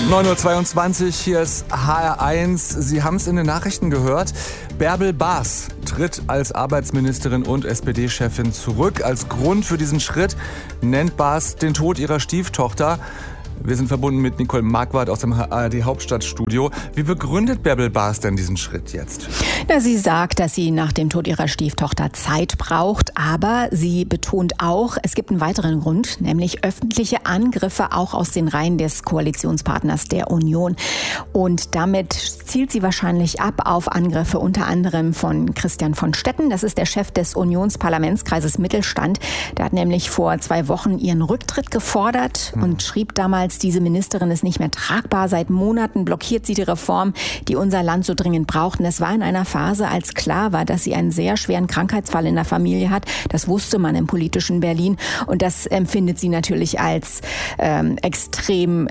9:22 Uhr, hier ist HR1. Sie haben es in den Nachrichten gehört. Bärbel Baas tritt als Arbeitsministerin und SPD-Chefin zurück. Als Grund für diesen Schritt nennt Baas den Tod ihrer Stieftochter. Wir sind verbunden mit Nicole Marquardt aus dem ARD-Hauptstadtstudio. Wie begründet Bärbel Baas denn diesen Schritt jetzt? Ja, sie sagt, dass sie nach dem Tod ihrer Stieftochter Zeit braucht. Aber sie betont auch, es gibt einen weiteren Grund, nämlich öffentliche Angriffe auch aus den Reihen des Koalitionspartners der Union. Und damit zielt sie wahrscheinlich ab auf Angriffe unter anderem von Christian von Stetten. Das ist der Chef des Unionsparlamentskreises Mittelstand. Der hat nämlich vor 2 Wochen ihren Rücktritt gefordert und schrieb damals, diese Ministerin ist nicht mehr tragbar. Seit Monaten blockiert sie die Reform, die unser Land so dringend braucht. Und es war in einer Phase, als klar war, dass sie einen sehr schweren Krankheitsfall in der Familie hat. Das wusste man im politischen Berlin. Und das empfindet sie natürlich als extrem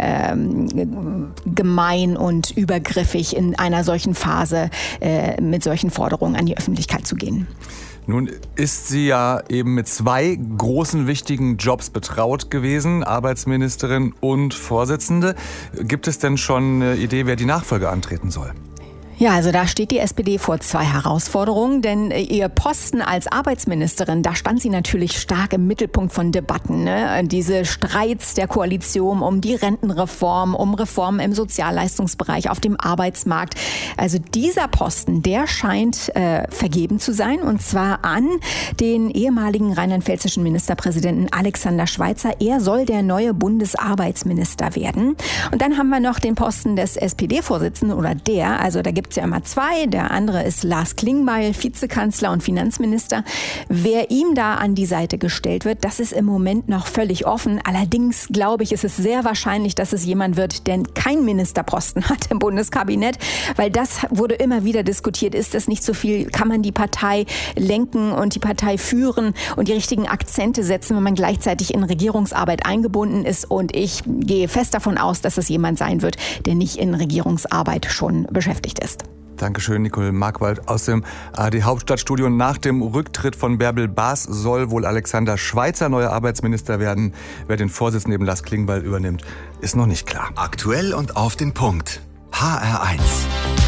gemein und übergriffig, in einer solchen Phase mit solchen Forderungen an die Öffentlichkeit zu gehen. Nun ist sie ja eben mit 2 großen, wichtigen Jobs betraut gewesen, Arbeitsministerin und Vorsitzende. Gibt es denn schon eine Idee, wer die Nachfolge antreten soll? Ja, also da steht die SPD vor 2 Herausforderungen, denn ihr Posten als Arbeitsministerin, da stand sie natürlich stark im Mittelpunkt von Debatten, ne? Diese Streits der Koalition um die Rentenreform, um Reformen im Sozialleistungsbereich, auf dem Arbeitsmarkt. Also dieser Posten, der scheint vergeben zu sein, und zwar an den ehemaligen rheinland-pfälzischen Ministerpräsidenten Alexander Schweitzer. Er soll der neue Bundesarbeitsminister werden. Und dann haben wir noch den Posten des SPD-Vorsitzenden, also da gibt es ja immer 2. Der andere ist Lars Klingbeil, Vizekanzler und Finanzminister. Wer ihm da an die Seite gestellt wird, das ist im Moment noch völlig offen. Allerdings glaube ich, ist es sehr wahrscheinlich, dass es jemand wird, der keinen Ministerposten hat im Bundeskabinett, weil das wurde immer wieder diskutiert. Ist das nicht so viel? Kann man die Partei lenken und die Partei führen und die richtigen Akzente setzen, wenn man gleichzeitig in Regierungsarbeit eingebunden ist? Und ich gehe fest davon aus, dass es jemand sein wird, der nicht in Regierungsarbeit schon beschäftigt ist. Dankeschön, Nicole Marquardt aus dem ARD-Hauptstadtstudio. Nach dem Rücktritt von Bärbel Baas soll wohl Alexander Schweitzer neuer Arbeitsminister werden. Wer den Vorsitz neben Lars Klingbeil übernimmt, ist noch nicht klar. Aktuell und auf den Punkt. HR1.